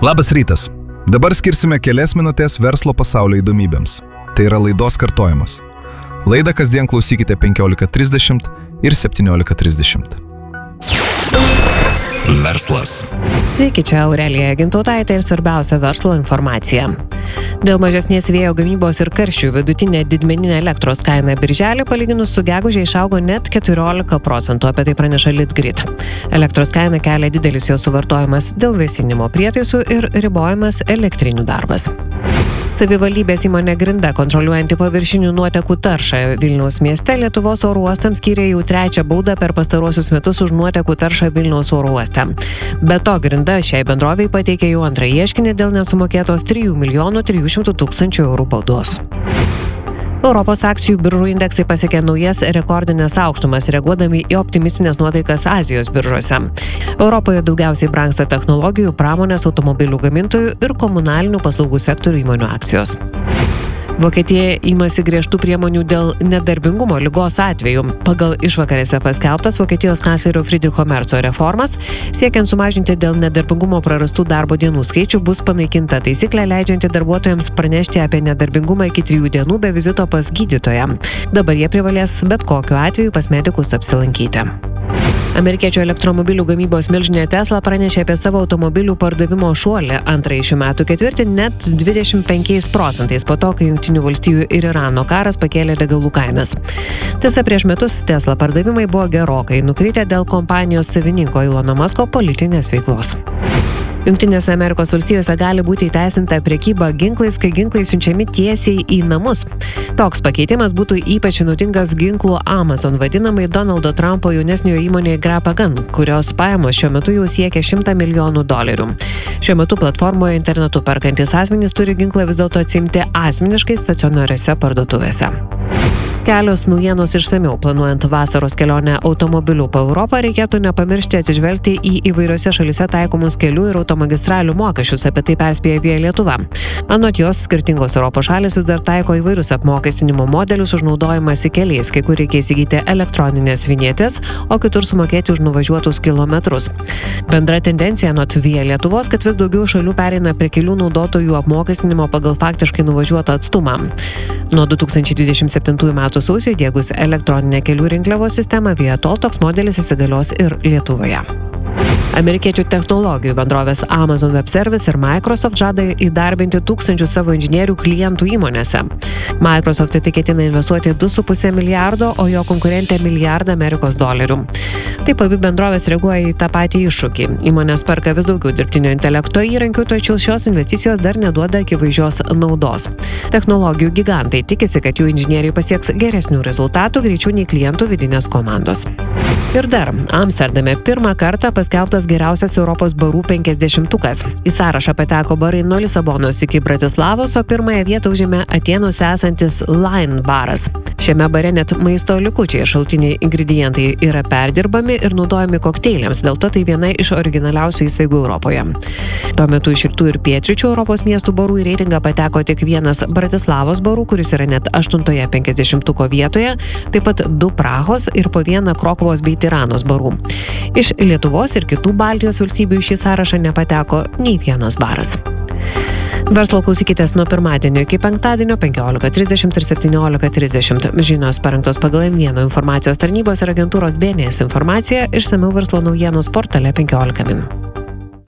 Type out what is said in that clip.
Labas rytas. Dabar skirsime kelias minutės verslo pasaulio įdomybėms. Tai yra laidos kartojimas. Laidą kasdien klausykite 15:30 ir 17:30. Verslas. Sveiki, čia Aurelija Gintautaitė ir svarbiausia verslo informacija. Dėl mažesnės vėjo gamybos ir karščių vidutinė didmeninė elektros kaina birželį palyginus su geguže išaugo net 14%, apie tai praneša Litgrid. Elektros kaina kelia didelis jo suvartojimas dėl vėsinimo prietaisų ir ribojamas elektrinių darbas. Savivaldybės įmonė Grinda, kontroliuojanti paviršinių nuotekų taršą Vilniaus mieste, Lietuvos oro uostams skyrė jau 3 baudą per pastaruosius metus už nuotekų taršą Vilniaus oro uoste. Be to, Grinda šiai bendrovei pateikė jau antrą ieškinį dėl nesumokėtos 3,3 milijonų baudos. Europos akcijų biržų indeksai pasiekė naujas rekordinės aukštumas, reaguodami į optimistinės nuotaikas Azijos biržose. Europoje daugiausiai brangsta technologijų, pramonės, automobilių gamintojų ir komunalinių paslaugų sektorių įmonių akcijos. Vokietija imasi griežtų priemonių dėl nedarbingumo ligos atveju. Pagal išvakarėse paskelbtas Vokietijos kanclerio Friedricho Merzo reformas, siekiant sumažinti dėl nedarbingumo prarastų darbo dienų skaičių, bus panaikinta taisyklė leidžianti darbuotojams pranešti apie nedarbingumą iki 3 dienų be vizito pas gydytoją. Dabar jie privalės bet kokiu atveju pas medikus apsilankyti. Amerikiečių elektromobilių gamybos milžinė Tesla pranešė apie savo automobilių pardavimo šuolį antrąjį šių metų ketvirtį net 25% po to, kai Jungtinių valstijų ir Irano karas pakėlė degalų kainas. Tiesa, prieš metus Tesla pardavimai buvo gerokai nukritę dėl kompanijos savininko Elono Musko politinės veiklos. Jungtinėse Amerikos valstijose gali būti įteisinta prekyba ginklais, kai ginklai siunčiami tiesiai į namus. Toks pakeitimas būtų ypač naudingas ginklų Amazon vadinamai Donaldo Trumpo jaunesniojo įmonėje Grappagan, kurios pajamos šiuo metu jau siekia $100 milijonų. Šiuo metu platformoje internetu perkantis asmenys turi ginklą vis dėlto atsiimti asmeniškai stacionariose parduotuvėse. Kelios naujienos išsamiau. Planuojant vasaros kelionę automobiliu po Europą, reikėtų nepamiršti atsižvelgti į įvairiose šalyse taikomus kelių ir automagistralių mokesčius, apie tai perspėja Via Lietuva. Anot jos, skirtingos Europos šalys vis dar taiko įvairius apmokestinimo modelius už naudojimąsi keliais, kai kur reikia įsigyti elektroninės vinjetės, o kitur sumokėti už nuvažiuotus kilometrus. Bendra tendencija anot Via Lietuvos, kad vis daugiau šalių pereina prie kelių naudotojų apmokestinimo pagal faktiškai nuvažiuotą atstumą. Nuo 2027 metų sausio įdiegus elektroninę kelių rinkliavos sistemą Via Toll toks modelis įsigalios ir Lietuvoje. Amerikiečių technologijų bendrovės Amazon Web Service ir Microsoft žada įdarbinti 1000 savo inžinierių klientų įmonėse. Microsoft ketina investuoti $2,5 milijardo, o jo konkurentė $1 milijardą $. Taip abi bendrovės reaguoja į tą patį iššūkį. Įmonės perka vis daugiau dirbtinio intelekto įrankių, tačiau šios investicijos dar neduoda akivaizdžios naudos. Technologijų gigantai tikisi, kad jų inžinieriai pasieks geresnių rezultatų greičiau nei klientų vidinės komandos. Ir dar, Amsterdame pirmą kartą paskelbtas geriausias Europos barų 50-tukas. Į sąrašą pateko barai nuo Lisabonos iki Bratislavos, o pirmąją vietą užėmė Atėnuose esantis Line baras. Šiame bare net maisto likučiai ir šaltiniai ingredientai yra perdirbami ir naudojami kokteiliams, dėl to tai viena iš originaliausių įstaigų Europoje. Tuo metu iš rytų ir pietryčių Europos miestų barų į reitingą pateko tik vienas Bratislavos barų, kuris yra net 8 50-tuko vietoje, taip pat 2 Prahos ir po 1 Krokuvos bei Tiranos barų. Iš Lietuvos ir kitų Baltijos valstybių šį sąrašą nepateko nei vienas baras. Verslo klausykitės nuo pirmadienio iki penktadienio 15:30 ir 17:30. Žinios parengtos pagal M1 informacijos tarnybos ir agentūros BNS informaciją, išsamiau verslo naujienos portale 15 min.